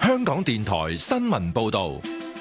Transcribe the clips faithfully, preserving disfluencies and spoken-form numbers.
香港電台新聞報道。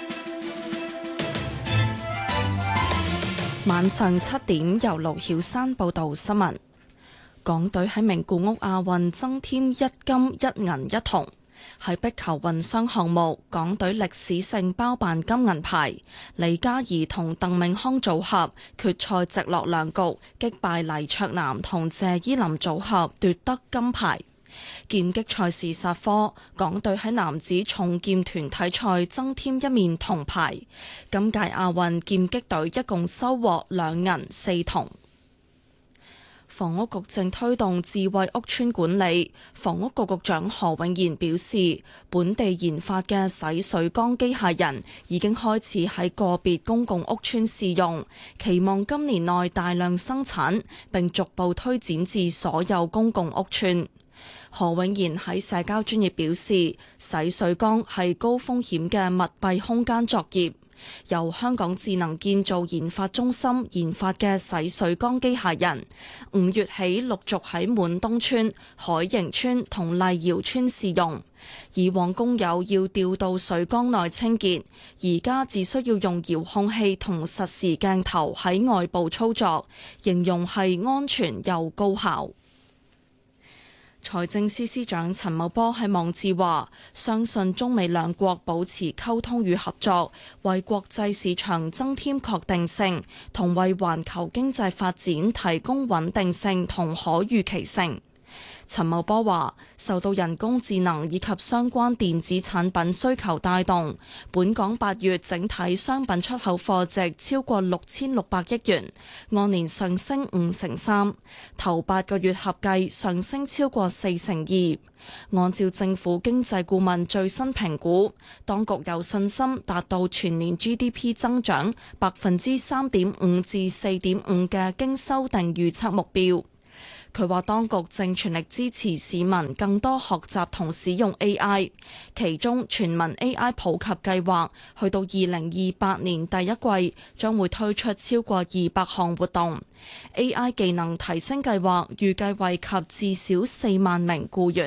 晚上七點，由盧曉山報道新聞。港隊喺名古屋亞運增添一金一銀一銅。喺壁球混雙項目，港隊歷史性包辦金銀牌。李嘉怡同鄧銘康組合決賽直落兩局擊敗黎卓南同謝依霖組合奪得金牌。劍擊賽事煞科，港隊喺男子重劍團體賽增添一面銅牌。今屆亞運劍擊隊一共收穫兩銀四銅。房屋局正推動智慧屋邨管理。房屋局局長何永賢表示，本地研發嘅洗水缸機械人已經開始喺個別公共屋邨試用，期望今年內大量生產，並逐步推展至所有公共屋邨。何永賢喺社交專頁表示，洗水缸係高風險嘅密閉空間作業。由香港智能建造研發中心研發嘅洗水缸機械人，五月起陸續喺滿東村、海盈村同麗瑤村試用。以往工友要調到水缸內清潔，而家只需要用遙控器同實時鏡頭喺外部操作，形容係安全又高效。財政司司長陳茂波喺網誌話，相信中美兩國保持溝通與合作，為國際市場增添確定性，同為環球經濟發展提供穩定性同可預期性。陳茂波話，受到人工智能以及相關電子產品需求帶動，本港八月整體商品出口貨值超過六千六百億元，按年上升五成三，頭八個月合計上升超過四成二。按照政府經濟顧問最新評估，當局有信心達到全年 G D P 增長百分之三點五至四點五嘅經修訂預測目標。佢話當局正全力支持市民更多學習同使用 A I， 其中全民 A I 普及計劃去到二零二八年第一季將會推出超過二百項活動。A I 技能提升計劃預計惠及至少四萬名僱員。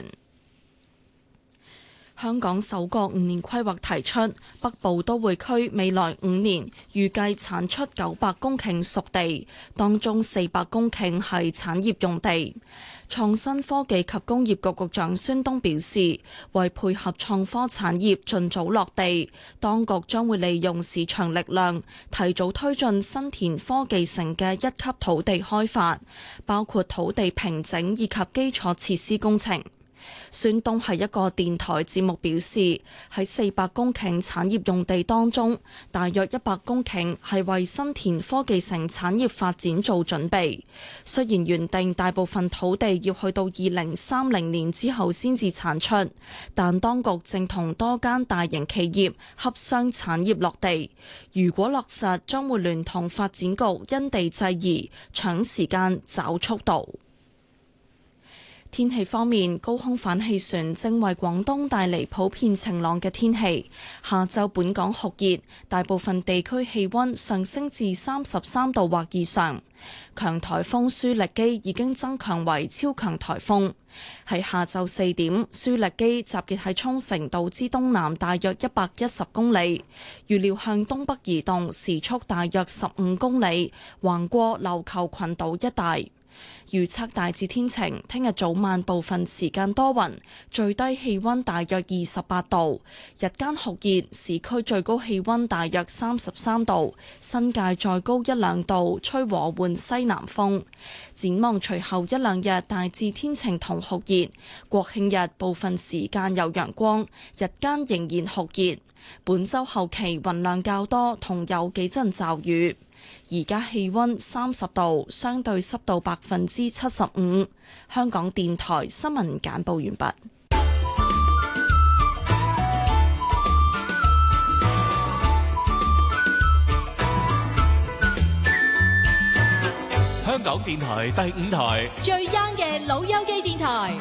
香港首個五年規劃提出，北部都會區未來五年預計產出九百公頃熟地，當中四百公頃係產業用地。創新科技及工業局局長孫東表示，為配合創科產業盡早落地，當局將會利用市場力量，提早推進新田科技城嘅一級土地開發，包括土地平整以及基礎設施工程。孫東喺一個電台節目表示，喺四百公頃產業用地當中，大約一百公頃係為新田科技城產業發展做準備。雖然原定大部分土地要去到二零三零年之後先至產出，但當局正同多間大型企業洽商產業落地。如果落實，將會聯同發展局因地制宜，搶時間找速度。天氣方面，高空反氣旋正為廣東帶嚟普遍晴朗嘅天氣。下晝本港酷熱，大部分地區氣溫上升至三十三度或以上。強颱風舒力基已經增強為超強颱風。喺下晝四點，舒力基集結喺沖繩島之東南大約一百一十公里，預料向東北移動，時速大約十五公里，橫過琉球群島一帶。預測大致天晴，聽日早晚部分時間多雲，最低氣溫大約二十八度，日間酷熱，市區最高氣溫大約三十三度，新界再高一兩度，吹和緩西南風。展望隨後一兩日大致天晴同酷熱，國慶日部分時間有陽光，日間仍然酷熱。本周後期雲量較多，同有幾陣驟雨。而家氣溫三十度，相對濕度百分之七十五。香港電台新聞簡報完畢。 香港電台第五台最 young 嘅老友記電台。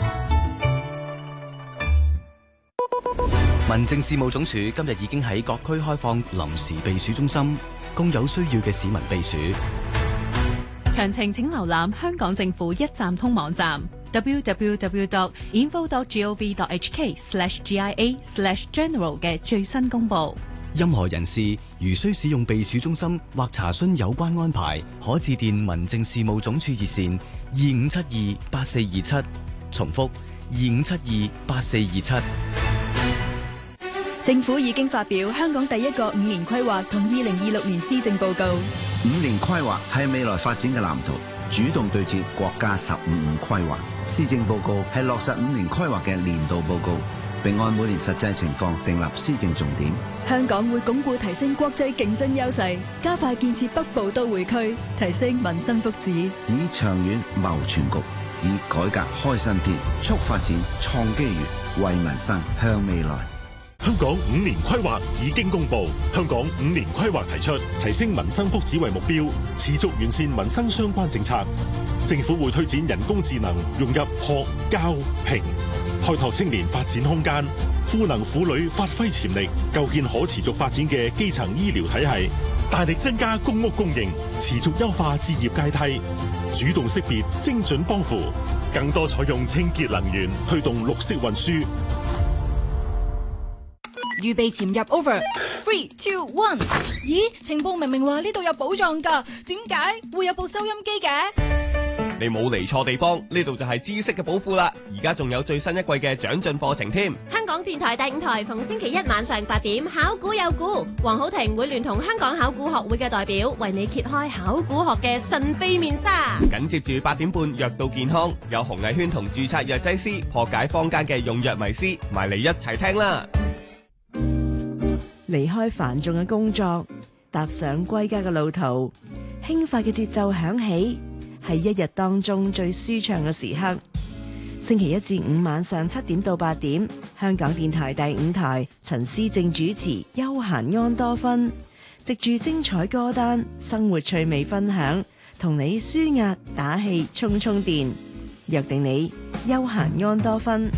民政事務總署今日已經喺各區開放臨時避暑中心，供有需要嘅市民避暑。 詳情請瀏覽香港政府一站通網站 w w w dot info dot gov dot h k slash g i a slash general 嘅最新公佈。 任何人士如需使用避暑中心或查詢有關安排，可致電民政事務總署熱線二五七二八四二七。重複二五七二八四二七。 政府已經發表香港第一個五年規劃同二零二六年施政報告。 五年規劃係未來發展嘅藍圖，主動對接國家十五五規劃。施政報告係落實五年規劃嘅年度報告，並按每年實際情況訂立施政重點。 香港會鞏固提升國際競爭優勢，加快建設北部都會區，提升民生福祉， 以長遠謀全局，以改革開新篇，促發展創機遇，為民生向未來。 香港五年規劃已經公布，香港五年規劃提出提升民生福祉為目標，持續完善民生相關政策。政府會推展人工智能融入學教評，開拓青年發展空間，賦能婦女發揮潛力，構建可持續發展嘅基層醫療體系，大力增加公屋供應，持續優化置業階梯，主動識別精準幫扶，更多採用清潔能源，推動綠色運輸。 預備潛入 over three two one。咦，情報明明話呢度有寶藏㗎，點解會有部收音機嘅？ 你冇嚟錯地方，呢度就係知識嘅寶庫啦！而家仲有最新一季嘅長進課程添。 香港電台第五台逢星期一晚上八點，考古有估，黃浩庭會聯同香港考古學會嘅代表，為你揭開考古學嘅神秘面紗。 緊接住八點半，藥到健康，有洪藝軒同註冊藥劑師破解坊間嘅用藥迷思，埋嚟一齊聽啦！ 離開繁重嘅工作，踏上歸家嘅路途，輕快嘅節奏響起，係一日當中最舒暢嘅時刻。星期一至五晚上七點到八點，香港電台第五台陳思正主持《休閒安多芬》，藉住精彩歌單、生活趣味分享，同你舒壓打氣、充充電，約定你休閒安多芬。